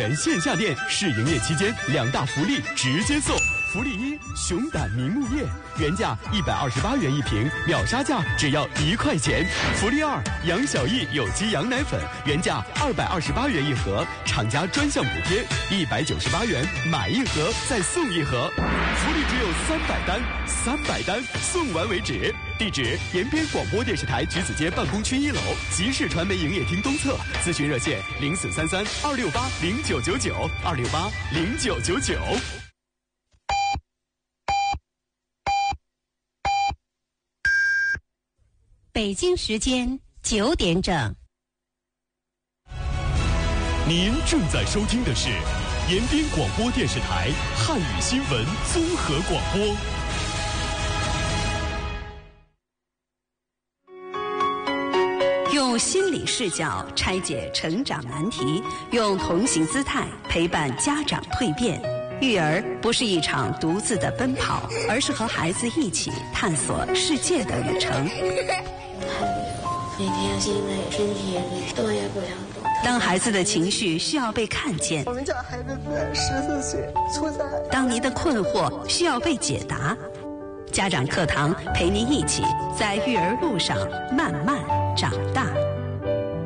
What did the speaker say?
园线下店试营业期间2大福利直接送。福利1：熊胆明目叶，原价128元一瓶，秒杀价只要1块钱。福利2：杨小艺有机羊奶粉，原价228元一盒，厂家专项补贴198元，买1盒再送1盒。福利只有300单送完为止。地址：延边广播电视台橘子街办公区1楼集市传媒营业厅东侧，咨询热线0433-268-0999，268-0999。 北京时间9点整。 您正在收听的是延边广播电视台汉语新闻综合广播。 用心理视角拆解成长难题，用同行姿态陪伴家长蜕变。育儿不是一场独自的奔跑，而是和孩子一起探索世界的旅程。 每天心累身体也累，动也不想动。 当孩子的情绪需要被看见， 我们家孩子14岁，初三。 当您的困惑需要被解答，家长课堂陪您一起在育儿路上慢慢长大。